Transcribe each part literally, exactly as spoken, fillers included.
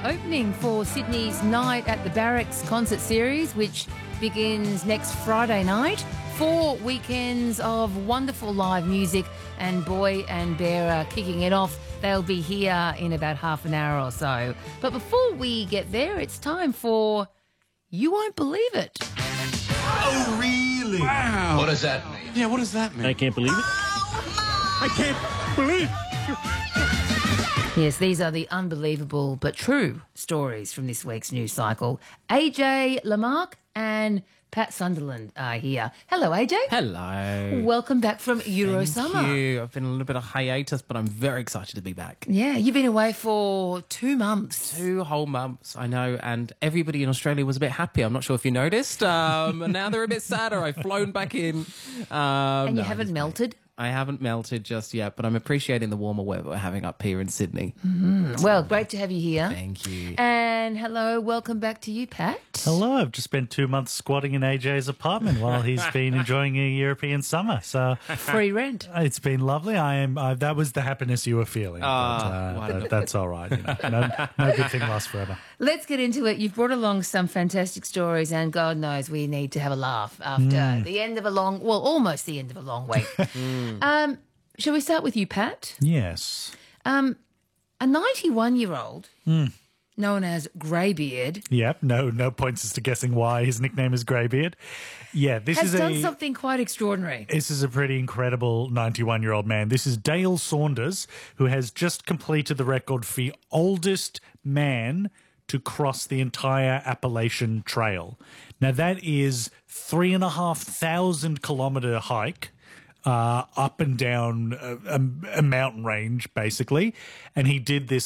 opening for Sydney's Night at the Barracks concert series, which begins next Friday night. Four weekends of wonderful live music, and Boy and Bear are kicking it off. They'll be here in about half an hour or so. But before we get there, it's time for You Won't Believe It. Oh, really? Wow. What does that mean? Yeah, what does that mean? I can't believe it. I can't believe it. Yes, these are the unbelievable but true stories from this week's news cycle. A J Lamarck and Pat Sunderland are here. Hello, A J. Hello. Welcome back from Eurosummer. Thank you. I've been a little bit of hiatus, but I'm very excited to be back. Yeah, you've been away for two months. Two whole months, I know, and everybody in Australia was a bit happy. I'm not sure if you noticed. Um, and now they're a bit sadder. I've flown back in. Um, And you no, haven't just- melted? I haven't melted just yet, but I'm appreciating the warmer weather we're having up here in Sydney. Mm, well, great to have you here. Thank you. And hello, welcome back to you, Pat. Hello, I've just spent two months squatting in A J's apartment while he's been enjoying a European summer. So Free rent. it's been lovely. I am. I, that was the happiness you were feeling. but, Ah, uh, that, that's all right. You know. no, no good thing lasts forever. Let's get into it. You've brought along some fantastic stories, and God knows we need to have a laugh after the end of a long, well, almost the end of a long week. um, shall we start with you, Pat? Yes. Um, a ninety-one-year-old known as Greybeard Yep. No. No points as to guessing why his nickname is Greybeard. Yeah. This has is done a. something quite extraordinary. This is a pretty incredible ninety-one-year-old man. This is Dale Saunders, who has just completed the record for the oldest man to cross the entire Appalachian Trail. Now, that is three and a half thousand kilometre hike uh, up and down a, a, a mountain range, basically. And he did this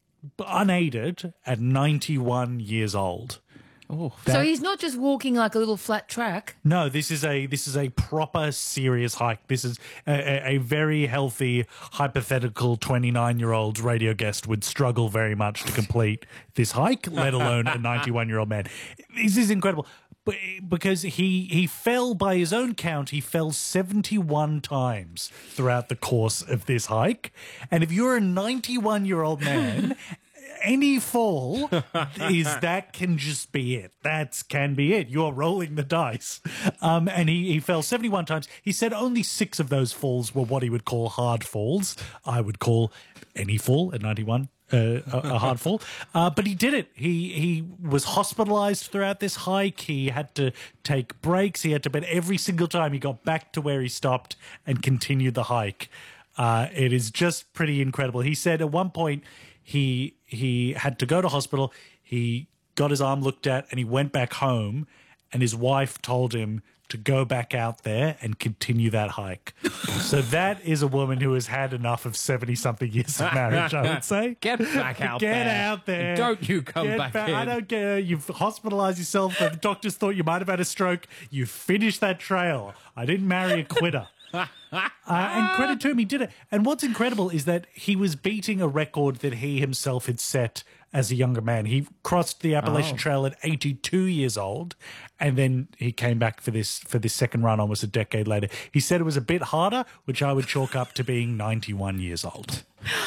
unaided at ninety-one years old. Oh, So he's not just walking like a little flat track. No, this is a this is a proper serious hike. This is a, a, a very healthy hypothetical twenty-nine-year-old radio guest would struggle very much to complete this hike, let alone a ninety-one-year-old man. This is incredible. But because he he fell, by his own count, he fell seventy-one times throughout the course of this hike. And if you're a ninety-one-year-old man, any fall is that can just be it. That can be it. You're rolling the dice. Um, and he, he fell seventy-one times. He said only six of those falls were what he would call hard falls. I would call any fall at ninety-one uh, a, a hard fall. Uh, but he did it. He he was hospitalized throughout this hike. He had to take breaks. He had to, but every single time he got back to where he stopped and continued the hike. Uh, it is just pretty incredible. He said at one point, He he had to go to hospital. He got his arm looked at and he went back home, and his wife told him to go back out there and continue that hike. So that is a woman who has had enough of seventy-something years of marriage, I would say. Get back out Get there. Get out there. Don't you come Get back, back in. I don't care. You've hospitalized yourself. The doctors thought you might have had a stroke. You finished that trail. I didn't marry a quitter. Uh, and credit to him, he did it. And what's incredible is that he was beating a record that he himself had set as a younger man. He crossed the Appalachian Oh. Trail at eighty-two years old, and then he came back for this for this second run almost a decade later. He said it was a bit harder, which I would chalk up to being ninety-one years old.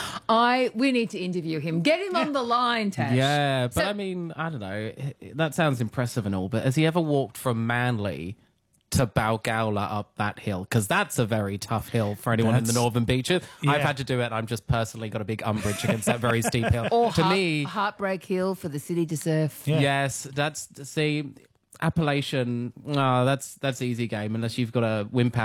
I we need to interview him. Get him on the line, Tash. Yeah, but So- I mean, I don't know. That sounds impressive and all, but has he ever walked from Manly to Balgowlah up that hill? Because that's a very tough hill for anyone in the That's- Northern Beaches. I've yeah. had to do it. I'm just personally got a big umbrage against that very steep hill. Or to Heart- me, Heartbreak Hill for the city to surf. Yeah. yes, that's see Appalachian. Oh, that's that's easy game unless you've got a wind power